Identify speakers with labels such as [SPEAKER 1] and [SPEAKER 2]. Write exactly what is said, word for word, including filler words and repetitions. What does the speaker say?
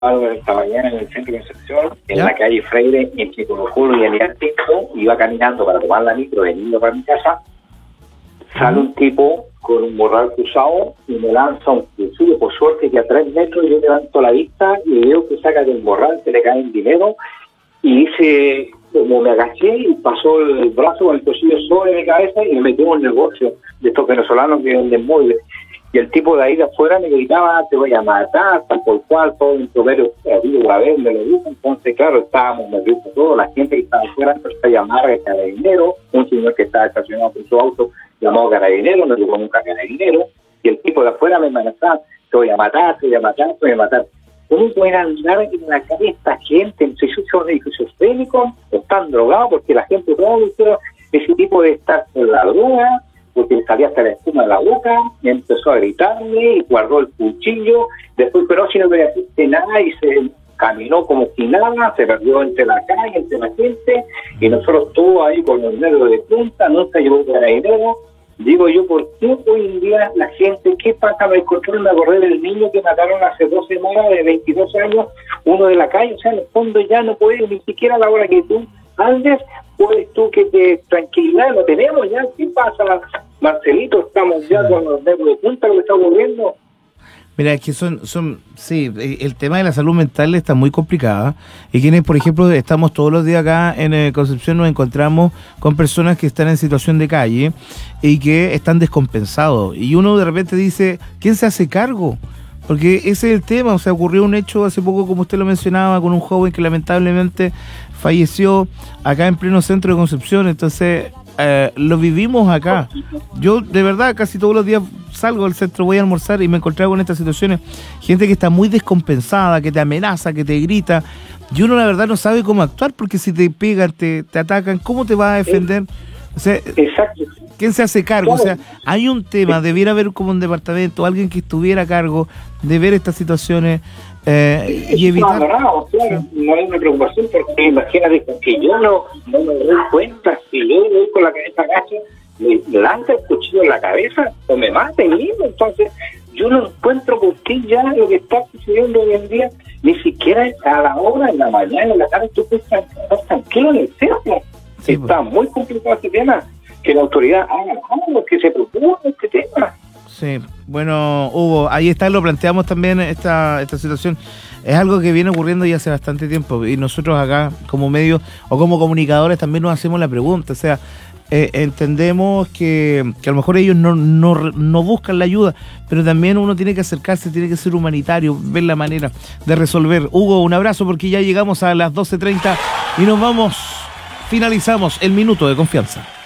[SPEAKER 1] algo esta mañana en el centro de Concepción, en
[SPEAKER 2] ¿Ya?
[SPEAKER 1] la calle Freire, entre Colo Colo y Aliantico, iba caminando para tomar la micro, veniendo para mi casa, sale un tipo con un morral cruzado y me lanza un cuchillo, por suerte que a tres metros yo levanto la vista y veo que saca del morral, se le cae el dinero y dice, como me agaché y pasó el brazo con el cuchillo sobre mi cabeza y me metió en un negocio de estos venezolanos que venden muebles. Y el tipo de ahí de afuera me gritaba, te voy a matar, tal por cual, todo un proverbio una vez me lo dijo. Entonces, claro, estábamos nerviosos todos, la gente que estaba afuera empezó a llamar a carabinero, un señor que estaba estacionado con su auto llamó a carabinero, no llegó nunca a carabinero, y el tipo de afuera me amenazaba, te voy a matar, te voy a matar, te voy a matar. ¿Cómo pueden andar en la calle esta gente? En son esquizofrénicos, están drogados, porque la gente todo ese tipo de estar con la droga, porque le salía hasta la espuma de la boca, y empezó a gritarme, y guardó el cuchillo, después, pero si no me hacía nada, y se caminó como si nada, se perdió entre la calle, entre la gente, y nosotros todos ahí con los nervios de punta, nunca llegó carabinero. Digo yo, ¿por qué hoy en día la gente, qué pasa? Me encontré una correr del niño que mataron hace dos semanas, de veintidós años, uno de la calle, o sea, en el fondo ya no puedes, ni siquiera a la hora que tú andes, puedes tú que te tranquilidad, lo tenemos ya, ¿qué pasa, Marcelito? Estamos ya con los nervios de punta, lo que está ocurriendo.
[SPEAKER 2] Mira, es que son, son, sí, el tema de la salud mental está muy complicada. Y quienes, por ejemplo, estamos todos los días acá en eh, Concepción, nos encontramos con personas que están en situación de calle y que están descompensados. Y uno de repente dice, ¿quién se hace cargo? Porque ese es el tema. O sea, ocurrió un hecho hace poco, como usted lo mencionaba, con un joven que lamentablemente falleció acá en pleno centro de Concepción. Entonces, eh, lo vivimos acá. Yo, de verdad, casi todos los días salgo al centro, voy a almorzar y me encontré con estas situaciones. Gente que está muy descompensada, que te amenaza, que te grita. Y uno, la verdad, no sabe cómo actuar, porque si te pegan, te, te atacan, ¿cómo te vas a defender? O sea,
[SPEAKER 1] exacto.
[SPEAKER 2] ¿Quién se hace cargo? O sea, hay un tema, debiera haber como un departamento, alguien que estuviera a cargo de ver estas situaciones eh, y evitar...
[SPEAKER 1] No, o sea, no hay una preocupación, porque imagínate que yo no, no me doy cuenta, si yo voy con la cabeza agacha, me lanza el cuchillo en la cabeza o me mata el mismo. Entonces, yo no encuentro por qué ya lo que está sucediendo hoy en día, ni siquiera a la hora, en la mañana, en la tarde, tú puedes estar tranquilo en el centro. Sí, está pues muy complicado este tema, que la autoridad haga algo, que se preocupe de este tema.
[SPEAKER 2] Sí, bueno, Hugo, ahí está, lo planteamos también esta, esta situación. Es algo que viene ocurriendo ya hace bastante tiempo y nosotros acá como medios o como comunicadores también nos hacemos la pregunta, o sea, eh, entendemos que, que a lo mejor ellos no, no, no buscan la ayuda, pero también uno tiene que acercarse, tiene que ser humanitario, ver la manera de resolver. Hugo, un abrazo porque ya llegamos a las doce treinta y nos vamos, finalizamos el minuto de confianza.